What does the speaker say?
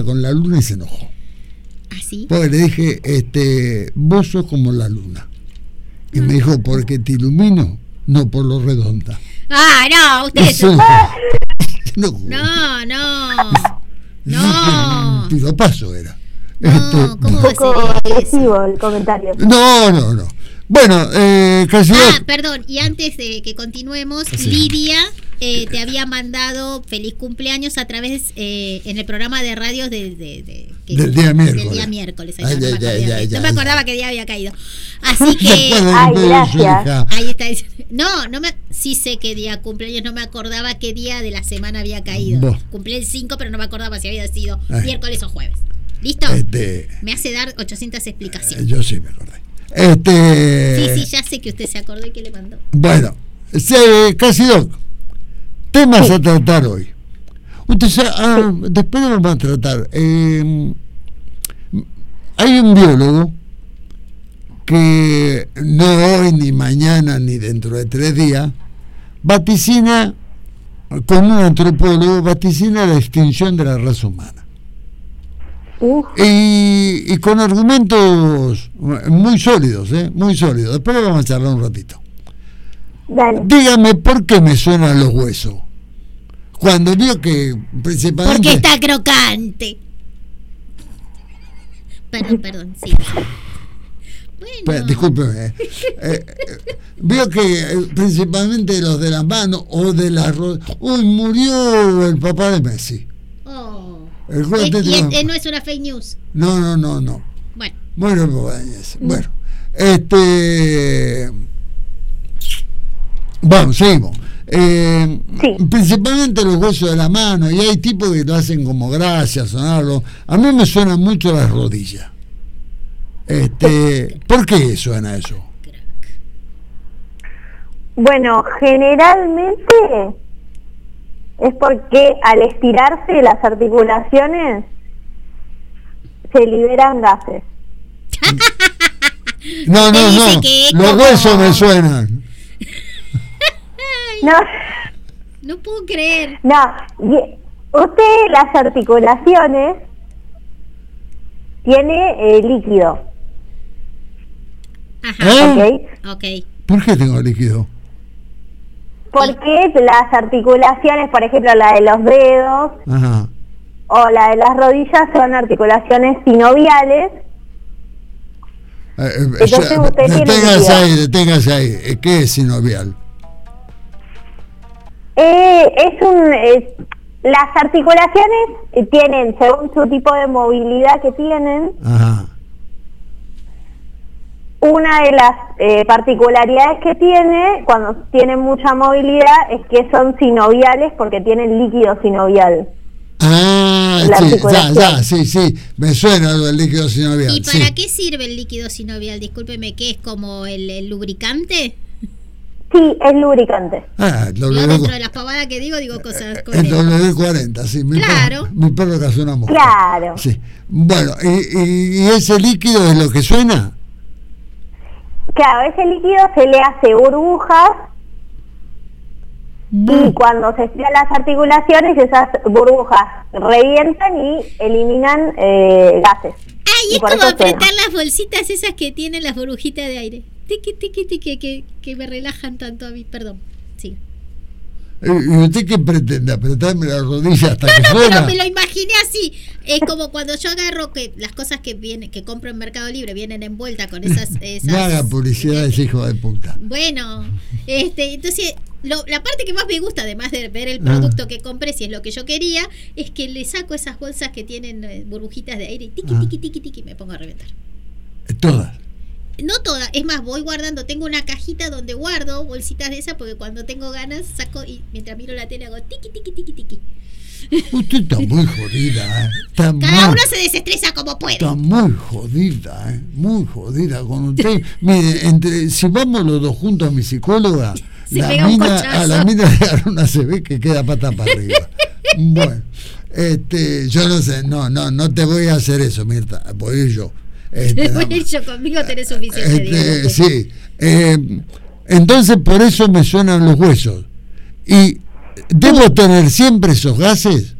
con la luna y se enojó. ¿Ah, sí? Porque le dije, vos sos como la luna. Y me dijo, porque te ilumino, no por lo redonda. Ah, no, ustedes son... No. Piropazo era. No, ¿cómo un poco agresivo el comentario. No. Bueno, casi. Perdón, y antes de que continuemos, sí. Lidia te había mandado feliz cumpleaños a través en el programa de radios del día miércoles. Del día miércoles. No me acordaba qué día había caído. Así que. Ay, gracias. Ahí está diciendo. Sí sé qué día cumpleaños, no me acordaba qué día de la semana había caído. Cumplí el 5, pero no me acordaba si había sido miércoles o jueves. ¿Listo? Me hace dar 800 explicaciones. Yo sí me acordé. Sí, ya sé que usted se acordó y que le mandó. Bueno, casi doc. Temas a tratar hoy. Usted sabe, después lo vamos a tratar. Hay un biólogo que no hoy, ni mañana, ni dentro de 3 días, vaticina, con un antropólogo, vaticina la extinción de la raza humana. Y con argumentos muy sólidos, muy sólidos. Después lo vamos a charlar un ratito. Dale. Dígame por qué me suenan los huesos. Cuando vio que principalmente... Porque está crocante. Perdón, sí. Bueno. Discúlpeme. Veo que principalmente los de las manos o de las rodillas. Uy, murió el papá de Messi. Y no es una fake news. No. Bueno, vamos, seguimos. Principalmente los huesos de la mano, y hay tipos que lo hacen como gracia, sonarlo. A mí me suenan mucho las rodillas. ¿Por qué suena eso? Bueno, generalmente es porque al estirarse las articulaciones se liberan gases. No, los huesos me suenan. No puedo creer. No, usted las articulaciones tiene líquido. Ajá. ¿Ok? ¿Por qué tengo líquido? Porque las articulaciones, por ejemplo, la de los dedos, ajá, o la de las rodillas, son articulaciones sinoviales. Entonces usted deténgase ahí. ¿Qué es sinovial? Las articulaciones tienen, según su tipo de movilidad que tienen, ajá, una de las particularidades que tiene cuando tienen mucha movilidad es que son sinoviales porque tienen líquido sinovial. Sí, me suena lo del líquido sinovial. ¿Y para qué sirve el líquido sinovial? Discúlpeme, ¿qué es como el lubricante? Sí, es lubricante. Yo dentro de las pavadas que digo cosas con el W40, sí. Mi perro cazó una mosca. Claro. Sí. Bueno, ¿y ese líquido es lo que suena? Claro, ese líquido se le hace burbujas y cuando se estiran las articulaciones esas burbujas revientan y eliminan gases. Y es como apretar las bolsitas esas que tienen las burbujitas de aire. Tiki, tiki, tiki, que me relajan tanto a mí. Perdón, sí. ¿Y usted qué pretende? ¿Apretarme la rodilla hasta que suena? Pero me lo imaginé así. Es como cuando yo agarro que las cosas que compro en Mercado Libre vienen envueltas con esas no haga publicidad, ese hijo de puta. Bueno, entonces la parte que más me gusta, además de ver el producto que compré, si es lo que yo quería, es que le saco esas bolsas que tienen burbujitas de aire y tiki, me pongo a reventar. ¿Todas? No todas, es más, voy guardando, tengo una cajita donde guardo bolsitas de esas porque cuando tengo ganas saco y mientras miro la tele hago tiki. Usted está muy jodida, Cada uno se desestresa como puede. Está muy jodida con usted. Mire, si vamos los dos juntos a mi psicóloga, a la mina de Aruna se ve que queda pata para arriba. Bueno, yo no sé, no te voy a hacer eso, Mirta, voy yo. Yo conmigo tenés suficiente. Sí. Entonces por eso me suenan los huesos. ¿Y debo tener siempre esos gases?